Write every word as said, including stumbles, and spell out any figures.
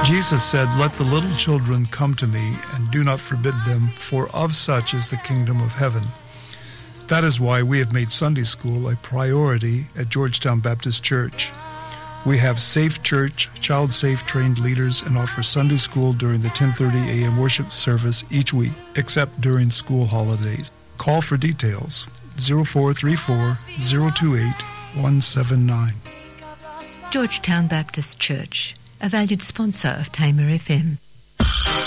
Jesus said, "Let the little children come to me, and do not forbid them, for of such is the kingdom of heaven." That is why we have made Sunday school a priority at Georgetown Baptist Church. We have Safe Church, child-safe trained leaders, and offer Sunday school during the ten thirty a.m. worship service each week, except during school holidays. Call for details, zero four three four, zero two eight, one seven nine. Georgetown Baptist Church, a valued sponsor of Tamer F M.